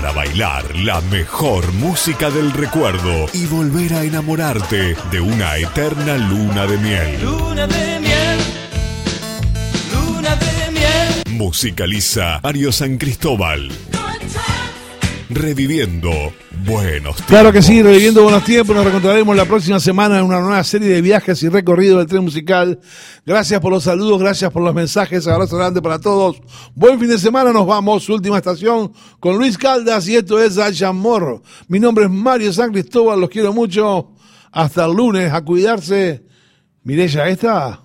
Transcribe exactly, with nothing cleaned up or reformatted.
para bailar la mejor música del recuerdo y volver a enamorarte de una eterna luna de miel. Luna de miel, luna de miel. Musicaliza Mario San Cristóbal. Reviviendo buenos tiempos. Claro que sí, reviviendo buenos tiempos. Nos reencontraremos la próxima semana en una nueva serie de viajes y recorridos del tren musical. Gracias por los saludos, gracias por los mensajes. Abrazo grande para todos. Buen fin de semana, nos vamos. Última estación con Luis Caldas y esto es Hay Amor. Mi nombre es Mario San Cristóbal, los quiero mucho. Hasta el lunes, a cuidarse. Mireya, ¿esta?